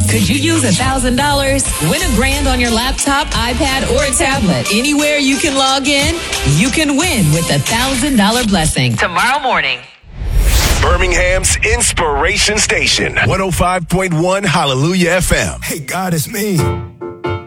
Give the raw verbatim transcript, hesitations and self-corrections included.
Could you use a thousand dollars? Win a grand on your laptop, iPad, or a tablet. Anywhere you can log in, you can win with a thousand dollar blessing. Tomorrow morning. Birmingham's Inspiration Station. one oh five point one Hallelujah F M. Hey, God, it's me.